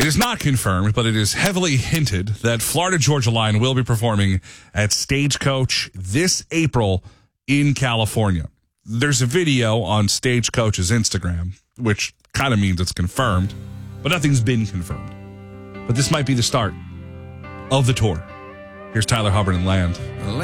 is not confirmed, but it is heavily hinted that Florida Georgia Line will be performing at Stagecoach this April in California. There's a video on Stagecoach's Instagram, which kind of means it's confirmed, but nothing's been confirmed. But this might be the start of the tour. Here's Tyler Hubbard and Land.